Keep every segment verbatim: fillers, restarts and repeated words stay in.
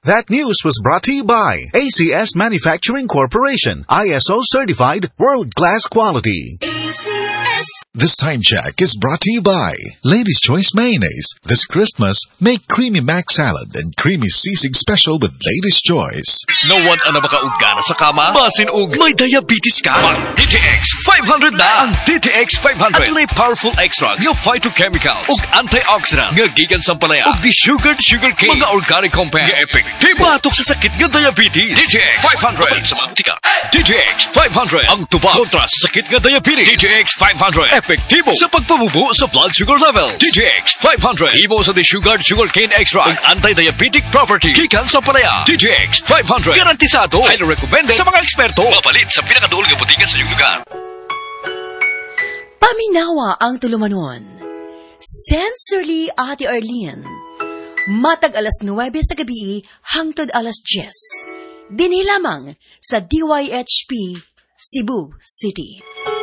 That news was brought to you by A C S Manufacturing Corporation, I S O certified, world-class quality. A C S. This time check is brought to you by Ladies' Choice Mayonnaise. This Christmas, make creamy mac salad and creamy sisig special with Ladies' Choice. Nawad ang makaugana sa kama, basin og may diabetes ka. Pang D T X five hundred na. Ang D T X five hundred at powerful extracts ng phytochemicals ug antioxidants nga gikan sa palaya ug di-sugared sugarcane mga organic compounds nga effective batok sa sakit nga diabetes. D T X five hundred sa mga butika. D T X five hundred ang tuba kontra sa sakit nga diabetes. D T X five hundred epektibo sa pagpamubo sa blood sugar level. D T X five hundred ibo sa di-sugared sugarcane extract ug anti-diabetic property gikan sa palaya. D T X five hundred garantisado, highly recommended sa mga eksperto. Mapalit sa pinakaduol nga butika sa iyong lugar. Paminawa ang tulumanon. Sensorily, Ate Arlene. Matag alas nuwebe sa gabi hangtod alas diyes. Dini lamang sa D Y H P Cebu City.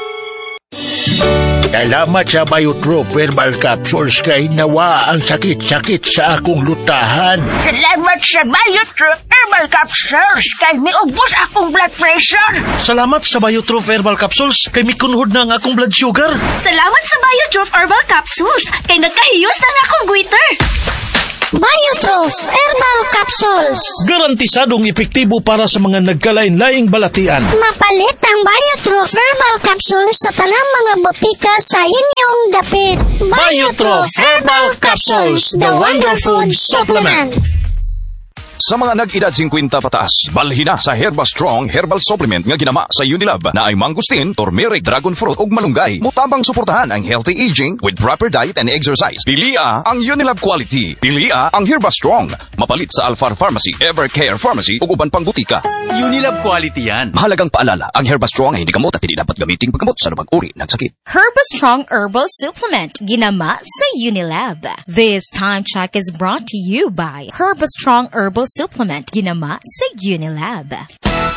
Salamat sa Biotrop Herbal Capsules kay nawa ang sakit-sakit sa akong lutahan. Salamat sa Biotrop Herbal Capsules kay miubos akong blood pressure. Salamat sa Biotrop Herbal Capsules kay mikunhod na ang akong blood sugar. Salamat sa Biotrop Herbal Capsules kay nagkahiyos na ang akong goiter. Biotrop Herbal Capsules. Garantisadong epektibo para sa mga nagkalain-laing balatian. Mapalit ang Biotrop Herbal Capsules sa tanang mga botika sa inyong dapit. Biotrop Herbal Capsules, the wonder food supplement. Sa mga nag-edad fifty pataas, balhin na sa Herba Strong Herbal Supplement nga ginama sa Unilab na ay mangustin, turmeric, dragon fruit ug malunggay. Mutabang suportahan ang healthy aging with proper diet and exercise. Pilia ang Unilab quality. Pilia ang Herba Strong. Mapalit sa Alfar Pharmacy, Evercare Pharmacy ug uban pang butika. Unilab quality yan. Mahalagang paalala, ang Herba Strong ay hindi gamot at hindi dapat gamitin paggamot sa anumang uri ng sakit. Herba Strong Herbal Supplement ginama sa Unilab. This time check is brought to you by Herba Strong Herbal Supplement ginama sa Unilab.